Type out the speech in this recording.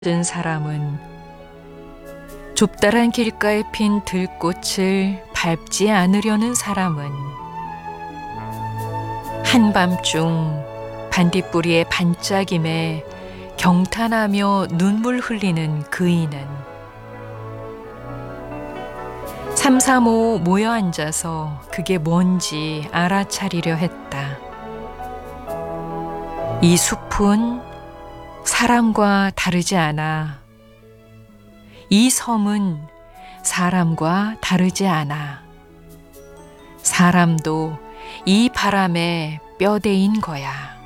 든 사람은 좁다란 길가에 핀 들꽃을 밟지 않으려는 사람은 한밤중 반딧불이의 반짝임에 경탄하며 눈물 흘리는 그이는 335 모여 앉아서 그게 뭔지 알아차리려 했다. 이 숲은 사람과 다르지 않아. 이 섬은 사람과 다르지 않아. 사람도 이 바람에 뼈대인 거야.